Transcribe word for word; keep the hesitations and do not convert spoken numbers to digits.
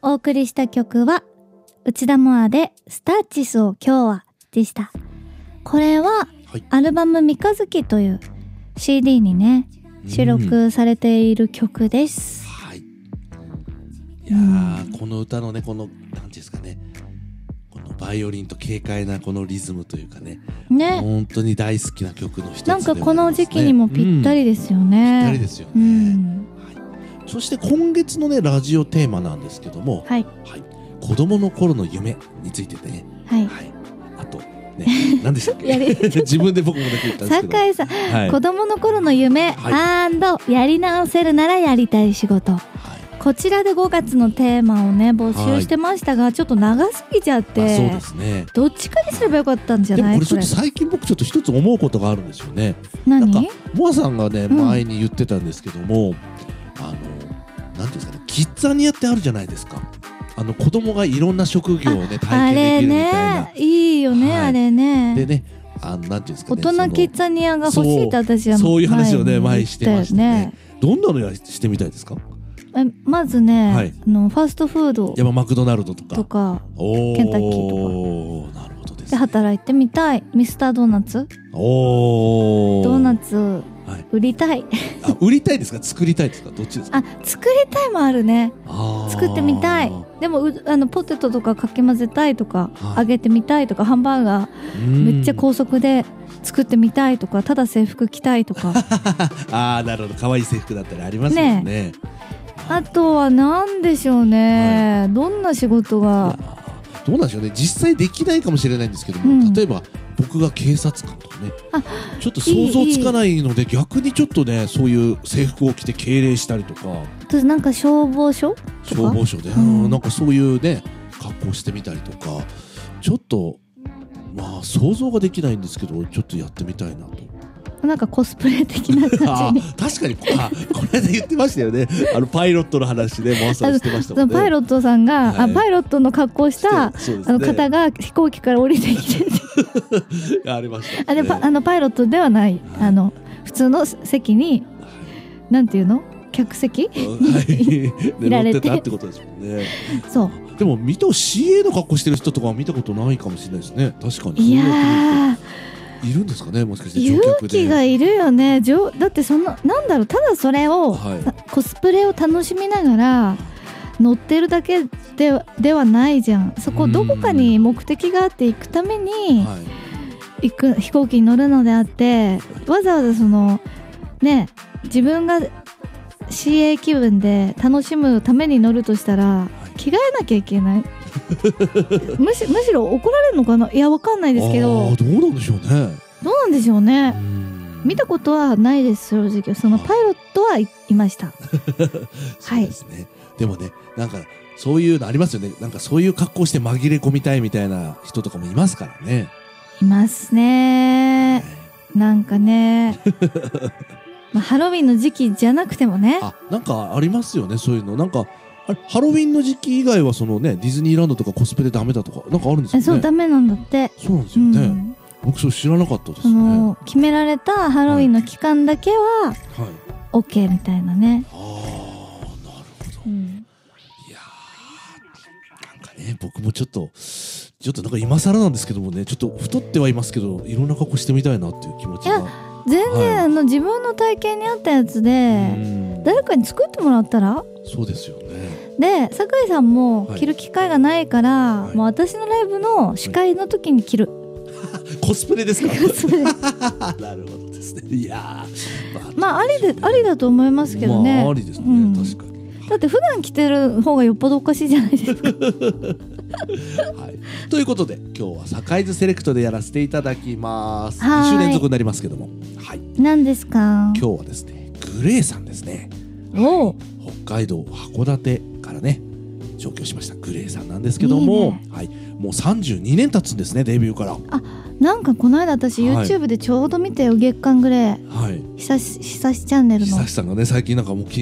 お送りした曲は内田モアでスタッチスを今日はでした。これははいアルバム三日月という シーディー にね収録されている曲です。 はい。いやー、この歌のね、このなんていうんですかね、このバイオリンと軽快なこのリズムというかね、 ね、 本当に大好きな曲の一つでなんかこの時期にもぴったりですよぴね。 ったりですよね。 うんはい、そして今月のねラジオテーマなんですけども、 はいはい、子供の頃の夢についてね、 はい、 はい、あとね、何でしたっけ？ やり自分で僕もだけ言ったんですけど。 酒井さん、 はい、 子供の頃の夢、 は &やり直せるならやりたい仕事、はい、こちらでごがつのテーマをね募集してましたが、はい、ちょっと長すぎちゃって、 そうですね、 どっちかにすればよかったんじゃない？ でもこれちょっと最近僕ちょっと一つ思うことがあるんですよね。 何？ なんかモアさんがね、 うん、 前に言ってたんですけども、あのなんていうんですかね、キッザニアってあるじゃないですか。あの子供がいろんな職業をね体験できるみたいな。 あれね、いいよね、はい、あれね。 でね、あのなんていうんですかね、 大人キッザニアが欲しいって私はそう、そういう話をね前にしてましたね。どんなのやしてみたいですか？ えまずね、 はい、 あのファーストフード、 やっぱマクドナルドとかとかケンタッキーとか、 なるほどですね、 で働いてみたい。ミスタードーナツ、 おドーナツ、はい、売りたい。 あ、売りたいですか？作りたいですか？どっちですか？ あ、作りたいもあるね。作ってみたい。でもうあのポテトとかかき混ぜたいとか、はい、揚げてみたいとか、ハンバーガーめっちゃ高速で作ってみたいとか、ただ制服着たいとかああ、なるほど、可愛い制服だったりありますもんね。ね、 あとは何でしょうね、はい、どんな仕事がどうなんでしょうね。実際できないかもしれないんですけども、うん、例えば僕が警察官とかね、ちょっと想像つかないので、いい逆にちょっとねそういう制服を着て敬礼したりとか、 あとなんか消防署とか消防署で、うん、なんかそういうね格好してみたりとか、ちょっとまあ想像ができないんですけど、ちょっとやってみたいなと。 なんかコスプレ的な感じに確かに、あ、この間言ってましたよね。あのパイロットの話でも朝してましたもんね。 パイロットさんが、はい、あパイロットの格好をした、ね、あの方が飛行機から降りてきてありました、ね、 あれパあのパイロットではない、はい、あの普通の席に、はい、なんていうの、客席にいられて乗ってたってことですもんね。 そうでも見た シーエー の格好してる人とかは見たことないかもしれないですね。確かに。 いやー、 いるんですかね、もしかして乗客で。 勇気がいるよね。だってそのなんだろう、ただそれを、はい、コスプレを楽しみながら乗ってるだけで、ではないじゃん。そこどこかに目的があって行くために、はい、行く飛行機に乗るのであって、わざわざそのね自分が シーエー 気分で楽しむために乗るとしたら、はい、着替えなきゃいけないむし、むしろ怒られるのかな。いや、わかんないですけど。 あ、どうなんでしょうね。 どうなんでしょうね。見たことはないです、正直。そのパイロットはいました。 そうですね。でもね、なんかそういうのありますよね。なんかそういう格好して紛れ込みたいみたいな人とかもいますからね。 いますね。なんかねまあ、ハロウィンの時期じゃなくてもね。 あ、なんかありますよね、そういうの。なんかあれハロウィンの時期以外はそのね、ディズニーランドとかコスプレダメだとかなんかあるんですよね。 そう、ダメなんだって。 そうなんですよね。うん、僕そう知らなかったですね。 その決められたハロウィンの期間だけは、はい、OK みたいなね。 ああ、なるほど。うん、いやー、なんかね、僕もちょっとちょっとなんか今更なんですけどもね、ちょっと太ってはいますけど、いろんな格好してみたいなっていう気持ちが。 全然、はい、あの自分の体型に合ったやつで誰かに作ってもらったら。 そうですよね。 で、酒井さんも着る機会がないから、はい、もう私のライブの司会の時に着る、 はい、コスプレですか？コスプレなるほどですね。いやー、まあ、 まあ、ありでありだと思いますけどね。 まあ、ありですね、うん、確かに。 だって普段着てる方がよっぽどおかしいじゃないですか。 はい、ということで今日はサカイズセレクトでやらせていただきます。にしゅう連続になりますけども、はい、 何ですか？ 今日はですね、グレーさんですね。 お、 北海道函館からね上京しましたグレーさんなんですけども、いいね、はい、もうさんじゅうにねん経つんですね、デビューから。 あ、なんかこの間私 YouTube でちょうど見てよ、月刊グレー、 はい、 久し久しチャンネルの久しさんがね最近なんかもう